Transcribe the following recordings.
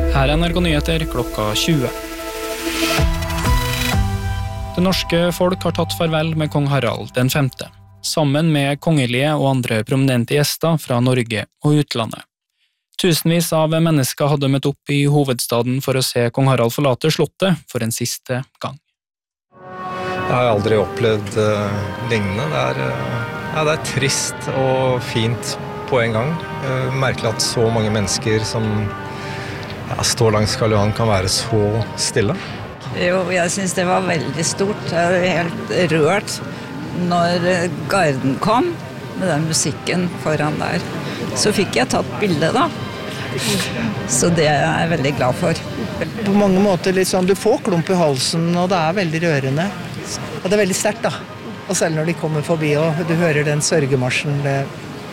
Her NRK Nyheter klokka 20. Det norske folk har tatt farvel med kong Harald den 5., sammen med kongelige og andre prominente gjester fra Norge og utlandet. Tusenvis av mennesker hadde møtt opp i hovedstaden for å se kong Harald forlate slottet for en siste gang. Jeg har aldri opplevd lignende. Det er trist og fint på en gang. Merkelig at så mange mennesker som står langs Karl Johan kan være så stille. Jo, jeg synes det var veldig stort. Jeg var helt rørt når garden kom med den musikken foran der. Så fikk jeg tatt bilde da. Så det er jeg veldig glad for. På mange måter litt sånn, du får klump i halsen, og det er veldig rørende. Og det er veldig sterkt da. Og selv når de kommer forbi og du hører den sørgemarsjen, det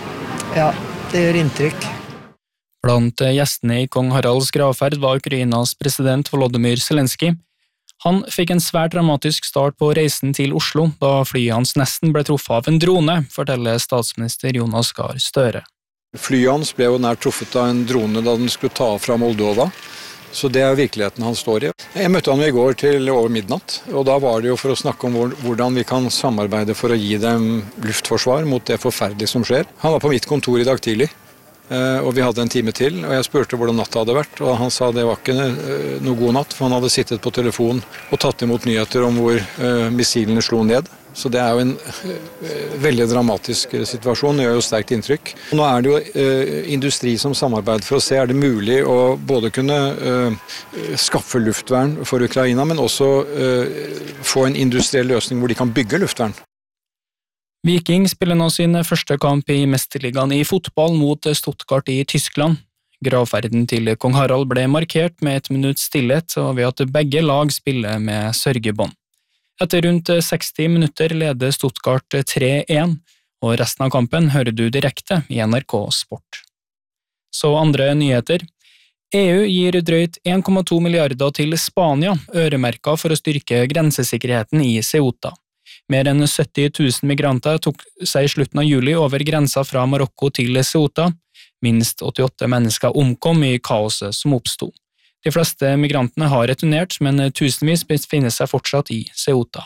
gjør inntrykk. Blant gjestene i kong Haralds gravferd var Ukrainas president Volodymyr Zelensky. Han fikk en svært dramatisk start på reisen til Oslo, da flyet hans nesten ble truffet av en drone, forteller statsminister Jonas Gahr Støre. Flyet hans ble jo nær truffet av en drone da den skulle ta fra Moldova, så det er virkeligheten han står i. Jeg møtte han i går til over midnatt, og da var det jo for å snakke om hvordan vi kan samarbeide for å gi dem luftforsvar mot det forferdelige som skjer. Han var på mitt kontor i dag tidlig, og vi hadde en time til, og jeg spurte hvordan natta hadde vært, og han sa det var ikke noe god natt, for han hadde sittet på telefon og tatt imot nyheter om hvor missilene slo ned. Så det er jo en veldig dramatisk situasjon, det gjør jo sterkt inntrykk. Nå er det jo industri som samarbeider for å se, er det mulig å både kunne skaffe luftvern for Ukraina, men også få en industriell løsning hvor de kan bygge luftvern. Viking spiller nå sin første kamp i Mesterligaen i fotball mot Stuttgart i Tyskland. Gravferden til kong Harald ble markert med 1 minutts stillhet, og ved at begge lag spiller med sørgebånd. Etter rundt 60 minutter leder Stuttgart 3-1, og resten av kampen hører du direkte i NRK Sport. Så andre nyheter. EU gir drøyt 1,2 milliarder til Spania, øremerket for å styrke grensesikkerheten i Ceuta. Mer enn 70 000 migranter tok seg i slutten av juli over grensa fra Marokko til Ceuta. Minst 88 mennesker omkom i kaoset som oppstod. De fleste migrantene har returnert, men tusenvis befinner seg fortsatt i Ceuta.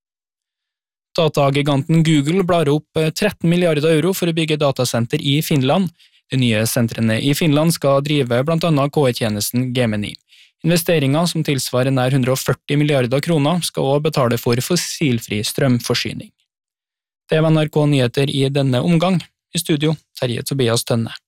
Datagiganten Google blar opp 13 milliarder euro for å bygge datasenter i Finland. De nye sentrene i Finland skal drive blant annet KI-tjenesten Gemini. Investeringen, som tilsvarer nær 140 milliarder kroner, skal også betale for fossilfri strømforsyning. Det var NRK Nyheter i denne omgang. I studio, Terje Tobias Tønne.